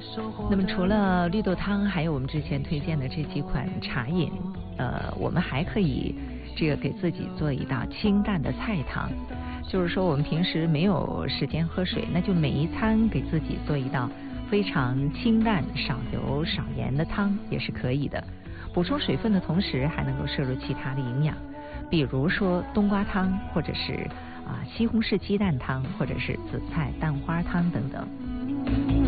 那么除了绿豆汤，还有我们之前推荐的这几款茶饮，我们还可以给自己做一道清淡的菜汤。就是说我们平时没有时间喝水，那就每一餐给自己做一道非常清淡、少油少盐的汤也是可以的。补充水分的同时，还能够摄入其他的营养，比如说冬瓜汤，或者是西红柿鸡蛋汤，或者是紫菜蛋花汤等等。